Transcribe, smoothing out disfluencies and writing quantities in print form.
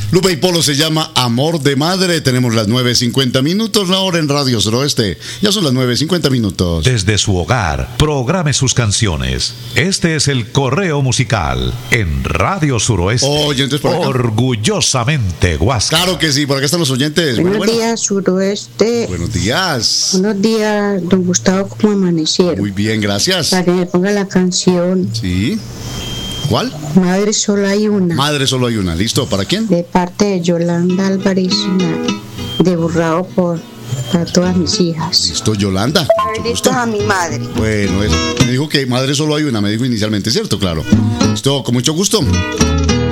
Lupe y Polo se llama Amor de Madre. Tenemos las 9:50 minutos, la hora en Radio Suroeste. Ya son las 9:50 minutos. Desde su hogar, programe sus canciones. Este es el correo musical en Radio Suroeste. Oyentes por acá. Orgullosamente Huasca. Claro que sí, por acá están los oyentes. Buenos días, Suroeste. Buenos días. Buenos días, don Gustavo, ¿cómo amanecieron? Muy bien, gracias. Para que me ponga la canción. Sí. ¿Cuál? Madre solo hay una. Madre solo hay una. ¿Listo? ¿Para quién? De parte de Yolanda Álvarez, de Burrao para todas mis hijas. Listo, Yolanda. Listo a mi madre. Bueno, me dijo que madre solo hay una, me dijo inicialmente, ¿cierto? Claro. Listo, con mucho gusto.